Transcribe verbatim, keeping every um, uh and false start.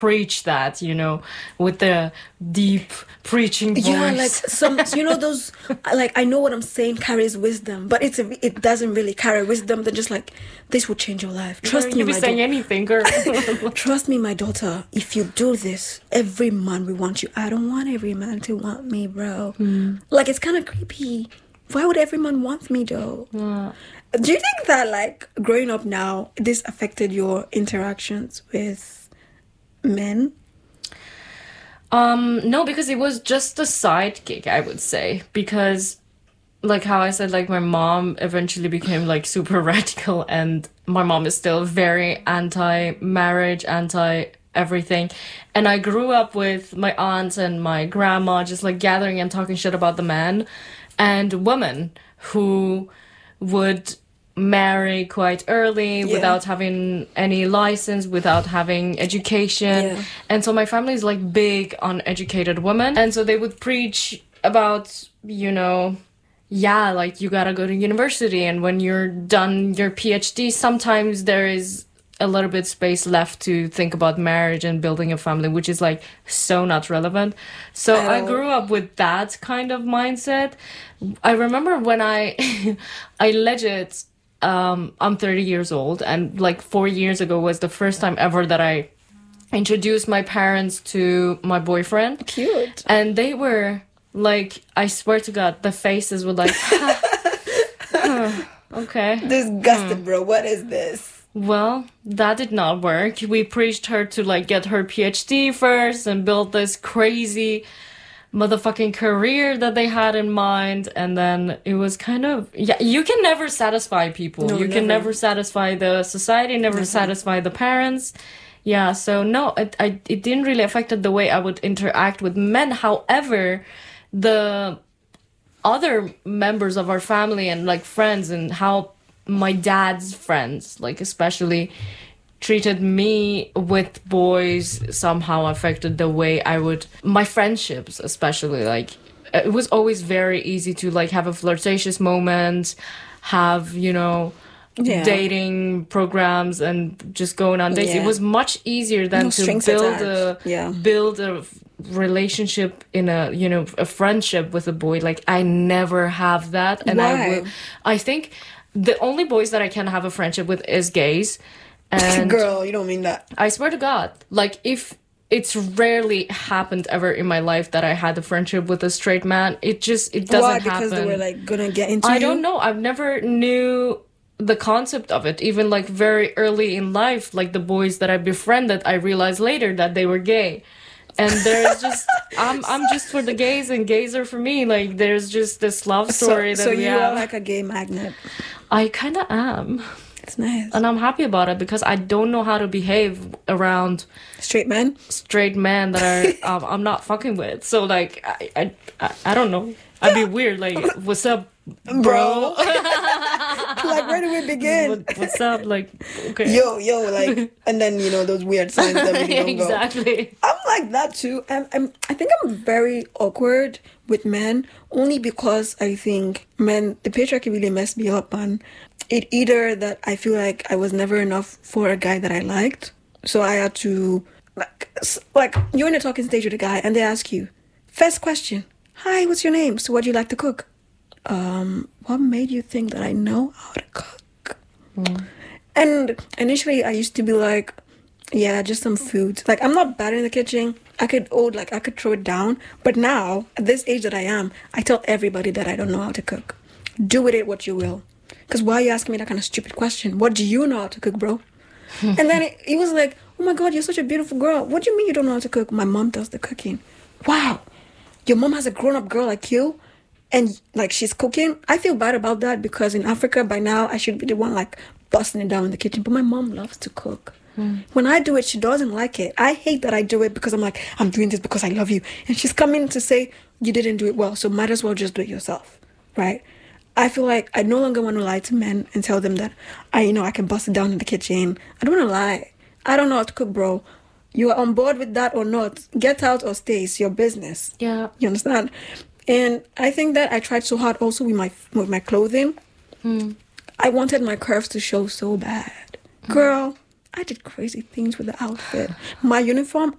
preach that, you know, with the deep preaching voice. Yeah, like some, you know, those, like, I know what I'm saying carries wisdom, but it's a, it doesn't really carry wisdom. They're just like, this will change your life. Trust you me, you be my saying daughter. anything, girl. Trust me, my daughter. If you do this, every man will want you. I don't want every man to want me, bro. Mm. Like, it's kind of creepy. Why would every man want me, though? Yeah. Do you think that, like, growing up now, this affected your interactions with men? Um, no, because it was just a sidekick, I would say. Because, like how I said, like my mom eventually became like super radical, and my mom is still very anti-marriage, anti-everything. And I grew up with my aunts and my grandma just like gathering and talking shit about the men and women who would marry quite early Yeah. without having any license, without having education. Yeah. And so my family is like big on educated women. And so they would preach about, you know, yeah, like you gotta go to university. And when you're done your PhD, sometimes there is a little bit space left to think about marriage and building a family, which is like so not relevant. So At I all. grew up with that kind of mindset. I remember when I, I legit, um, I'm thirty years old, and like four years ago was the first time ever that I introduced my parents to my boyfriend. Cute. And they were like, I swear to God, the faces were like, huh, okay. Disgusted, bro. What is this? Well, that did not work. We preached her to like get her PhD first and build this crazy motherfucking career that they had in mind. And then it was kind of, yeah, you can never satisfy people. No, you can never. never satisfy the society, never, Never. satisfy the parents. Yeah, so no, it, I, it didn't really affect the way I would interact with men. However, the other members of our family and like friends and how my dad's friends, like especially, treated me with boys somehow affected the way I would, my friendships especially, like it was always very easy to like have a flirtatious moment, have, you know, Yeah. dating programs and just going on dates. Yeah. It was much easier than No to strings build a attached. Yeah. build a relationship in a, you know, a friendship with a boy. Like I never have that, and I Why? will. I think the only boys that I can have a friendship with is gays, and Girl, you don't mean that. I swear to God, like if it's rarely happened ever in my life that I had a friendship with a straight man. It just it doesn't Why? happen. Because they were like gonna get into I you? don't know. I've never knew the concept of it. Even like very early in life, like the boys that I befriended, I realized later that they were gay. And there's just I'm I'm just for the gays, and gays are for me. Like there's just this love story so, that so we you have. are like a gay magnet. I kind of am, It's nice. and I'm happy about it because I don't know how to behave around Straight men? straight men that are um, I'm not fucking with. So like I I I, I don't know. I'd be weird. Like what's up, bro? Like, where do we begin? What, what's up? Like okay. Yo, yo, like, and then, you know, those weird signs that really don't go. Exactly. I'm like that too. I'm, I'm, I think I'm very awkward with men only because I think men, the patriarchy really messed me up. And it either that I feel like I was never enough for a guy that I liked. So I had to, like, s- like you're in a talking stage with a guy and they ask you, first question, hi, what's your name? So what do you like to cook? Um, what made you think that I know how to cook? And initially, I used to be like, yeah, just some food. Like, I'm not bad in the kitchen. I could, oh, like, I could throw it down. But now, at this age that I am, I tell everybody that I don't know how to cook. Do with it what you will. Because why are you asking me that kind of stupid question? What do you know how to cook, bro? And then it, he was like, oh my God, you're such a beautiful girl. What do you mean you don't know how to cook? My mom does the cooking. Wow. Your mom has a grown-up girl like you? And like she's cooking. I feel bad about that because in Africa by now I should be the one like busting it down in the kitchen. But my mom loves to cook. Mm. When I do it, she doesn't like it. I hate that I do it because I'm like, I'm doing this because I love you. And she's coming to say, you didn't do it well, so might as well just do it yourself. Right? I feel like I no longer want to lie to men and tell them that I, you know, I can bust it down in the kitchen. I don't want to lie. I don't know how to cook, bro. You are on board with that or not. Get out or stay. It's your business. Yeah. You understand? And I think that I tried so hard also with my with my clothing. Hmm. I wanted my curves to show so bad. Girl, I did crazy things with the outfit. My uniform,